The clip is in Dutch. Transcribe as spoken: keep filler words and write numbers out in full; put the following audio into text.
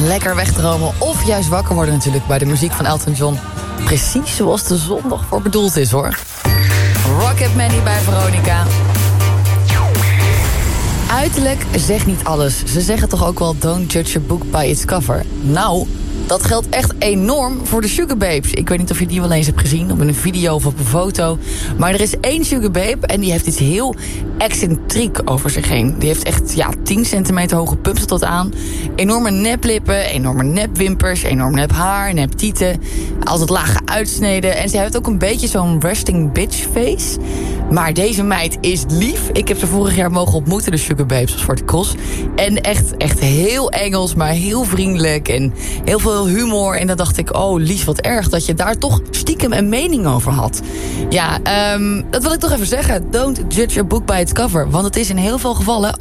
lekker wegdromen of juist wakker worden natuurlijk bij de muziek van Elton John. Precies zoals de zondag voor bedoeld is, hoor. Rocket Manny bij Veronica. Uiterlijk zegt niet alles. Ze zeggen toch ook wel don't judge a book by its cover. Nou, dat geldt echt enorm voor de Sugababes. Ik weet niet of je die wel eens hebt gezien, op een video of op een foto. Maar er is één Sugababe en die heeft iets heel excentriek over zich heen. Die heeft echt ja, tien centimeter hoge pumps tot aan. Enorme neplippen, enorme nepwimpers, enorm nep haar, nep tieten. Altijd lage uitsneden. En ze heeft ook een beetje zo'n resting bitch face. Maar deze meid is lief. Ik heb ze vorig jaar mogen ontmoeten, de Sugababes op Zwarte Cross. En echt, echt heel Engels, maar heel vriendelijk. En heel veel humor. En dan dacht ik, oh Lies, wat erg dat je daar toch stiekem een mening over had. Ja, um, dat wil ik toch even zeggen. Don't judge a book by its cover. Want het is in heel veel gevallen